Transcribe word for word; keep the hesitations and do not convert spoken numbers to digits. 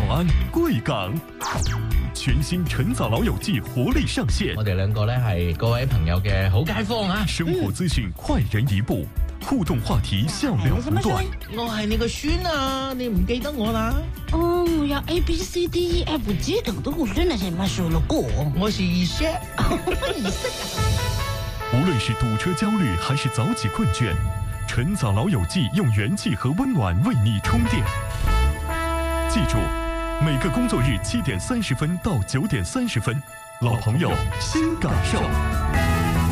安、贵港。全新晨早老友记活力上线， 我哋兩個咧係各位朋友嘅好街坊啊！ 生活資訊快人一步，互動話題笑料不斷。 我係你個孫啊，你唔記得我啦？ 哦，我有 A B C D E F G 等的，我真係乜說了過。 我是二叔， 二叔。 無論是堵車焦慮還是早起困倦，晨早老友記用元氣和溫暖為你充電。記住，每個工作日七點三十分到九點三十分，老朋友新感受。